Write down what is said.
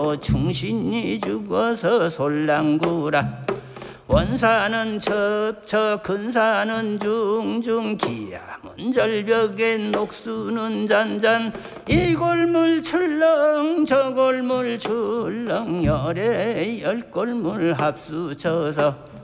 죽고 충신이 죽어서 솔랑구라. 원사는 첩첩 근사는 중중 기야문 절벽에 녹수는 잔잔 이 골물 출렁 저 골물 출렁 열에 열 골물 합수쳐서